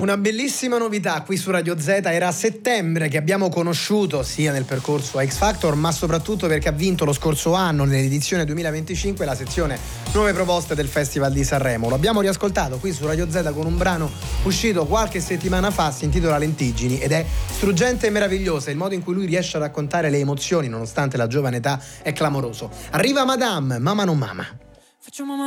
Una bellissima novità qui su Radio Z, era a settembre che abbiamo conosciuto sia nel percorso X Factor, ma soprattutto perché ha vinto lo scorso anno nell'edizione 2025 la sezione Nuove Proposte del Festival di Sanremo. Lo abbiamo riascoltato qui su Radio Z con un brano uscito qualche settimana fa, si intitola Lentiggini ed è struggente e meraviglioso. Il modo in cui lui riesce a raccontare le emozioni nonostante la giovane età è clamoroso. Arriva Madame, Mama non mama. Facciamo